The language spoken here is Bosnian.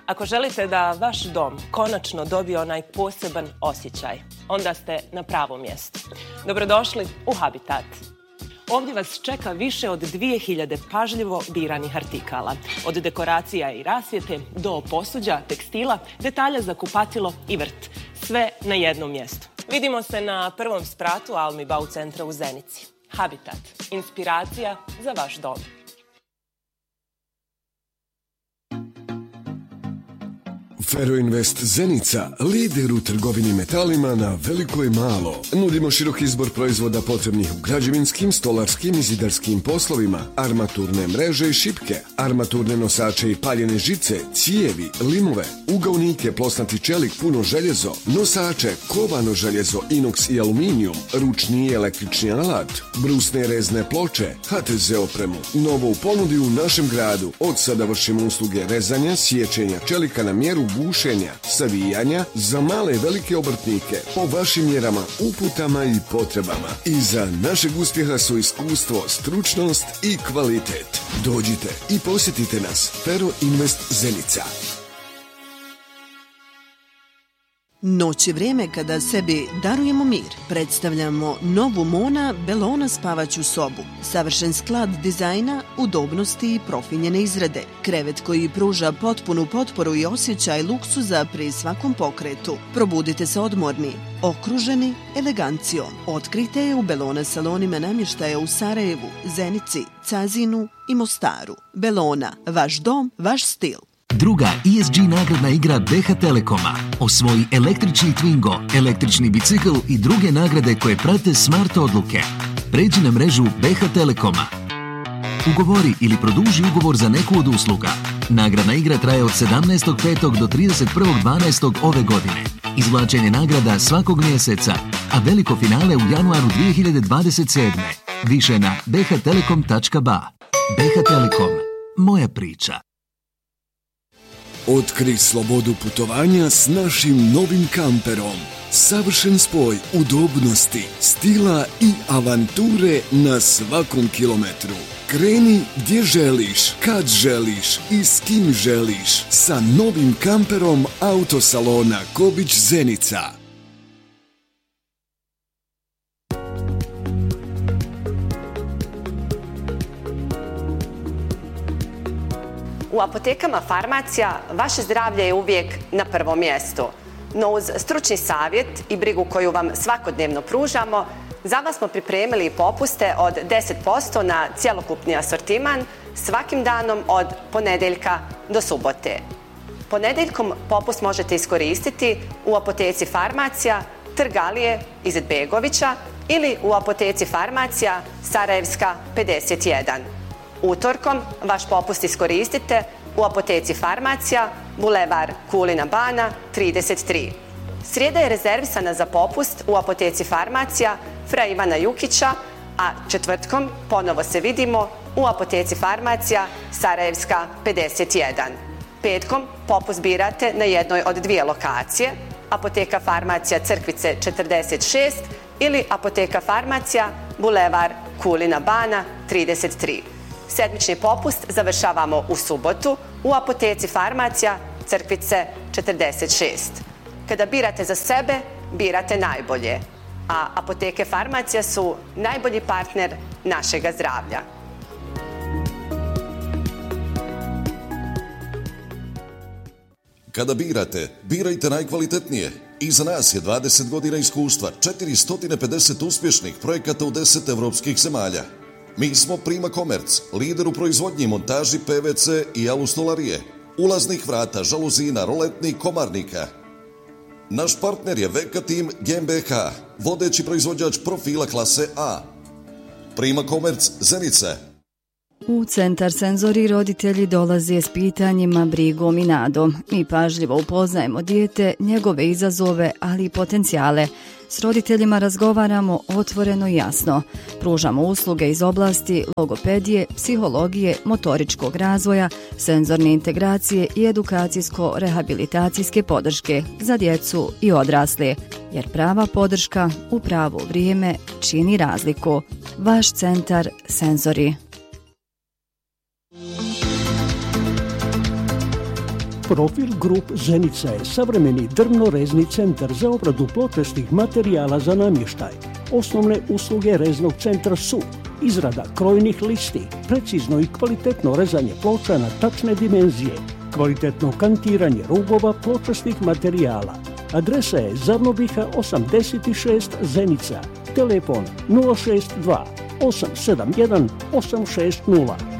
Ako želite da vaš dom konačno dobije onaj poseban osjećaj, onda ste na pravom mjestu. Dobrodošli u Habitat. Ovdje vas čeka više od 2000 pažljivo biranih artikala. Od dekoracija i rasvjete do posuđa, tekstila, detalja za kupatilo i vrt. Sve na jednom mjestu. Vidimo se na prvom spratu Almi Bau centra u Zenici. Habitat. Inspiracija za vaš dom. Feroinvest Zenica, lider u trgovini metalima na veliko i malo. Nudimo širok izbor proizvoda potrebnih u građevinskim, stolarskim i zidarskim poslovima, armaturne mreže i šipke, armaturne nosače i paljene žice, cijevi, limove, ugaonike, plosnati čelik, puno željezo, nosače, kovano željezo, inoks i aluminijum, ručni i električni alat, brusne rezne ploče, HTZ opremu. Novo u ponudi u našem gradu. Od sada vršimo usluge rezanja, sječenja čelika na mjeru, bušenja, savijanja za male i velike obrtnike po vašim mjerama, uputama i potrebama. Iza našeg uspjeha su iskustvo, stručnost i kvalitet. Dođite i posjetite nas. Feroinvest Zenica. Noć je vrijeme kada sebi darujemo mir. Predstavljamo novu Mona Bellona spavaću sobu. Savršen sklad dizajna, udobnosti i profinjene izrade. Krevet koji pruža potpunu potporu i osjećaj luksuza pri svakom pokretu. Probudite se odmorni, okruženi elegancijom. Otkrite je u Bellona salonima namještaja u Sarajevu, Zenici, Cazinu i Mostaru. Bellona, vaš dom, vaš stil. Druga ESG nagradna igra BH Telekoma. Osvoji električni Twingo, električni bicikl i druge nagrade koje prate smart odluke. Pređi na mrežu BH Telekoma. Ugovori ili produži ugovor za neku od usluga. Nagradna igra traje od 17.5. do 31.12. ove godine. Izvlačenje nagrada svakog mjeseca, a veliko finale u januaru 2027. Više na bhtelekom.ba. BH Telekom. Moja priča. Otkri slobodu putovanja s našim novim kamperom. Savršen spoj udobnosti, stila i avanture na svakom kilometru. Kreni gdje želiš, kad želiš i s kim želiš sa novim kamperom Autosalona Kobić Zenica. U apotekama Farmacija vaše zdravlje je uvijek na prvom mjestu. No uz stručni savjet i brigu koju vam svakodnevno pružamo, za vas smo pripremili popuste od 10% na cjelokupni asortiman svakim danom od ponedjeljka do subote. Ponedjeljkom popust možete iskoristiti u apoteci Farmacija, Trg Alije Izetbegovića ili u apoteci Farmacija Sarajevska 51. Utorkom vaš popust iskoristite u apoteci Farmacija, Bulevar Kulina Bana 33. Srijeda je rezervisana za popust u apoteci Farmacija Fra Ivana Jukića, a četvrtkom ponovo se vidimo u apoteci Farmacija Sarajevska 51. Petkom popust birate na jednoj od dvije lokacije, apoteka Farmacija Crkvice 46 ili apoteka Farmacija Bulevar Kulina Bana 33. Sedmični popust završavamo u subotu u apoteci Farmacija Crkvice 46. Kada birate za sebe, birate najbolje, a apoteke Farmacija su najbolji partner našega zdravlja. Kada birajte najkvalitetnije. Iza nas je 20 godina iskustva, 450 uspješnih projekata u 10 evropskih zemalja. Mi smo Prima Komerc, lider u proizvodnji i montaži PVC i alustolarije, ulaznih vrata, žaluzina, roletnih komarnika. Naš partner je VK Team GmbH, vodeći proizvođač profila klase A. Prima Komerc Zenica. U Centar Senzori roditelji dolaze s pitanjima, brigom i nadom. Mi pažljivo upoznajemo dijete, njegove izazove, ali i potencijale. S roditeljima razgovaramo otvoreno i jasno. Pružamo usluge iz oblasti logopedije, psihologije, motoričkog razvoja, senzorne integracije i edukacijsko-rehabilitacijske podrške za djecu i odrasle. Jer prava podrška u pravo vrijeme čini razliku. Vaš Centar Senzori. Profil Grup Zenica je savremeni drvno-rezni centar za obradu pločastih materijala za namještaj. Osnovne usluge reznog centra su izrada krojnih listi, precizno i kvalitetno rezanje ploča na tačne dimenzije, kvalitetno kantiranje rubova pločastih materijala. Adresa je Zavnobiha 86 Zenica, telefon 062 871 860.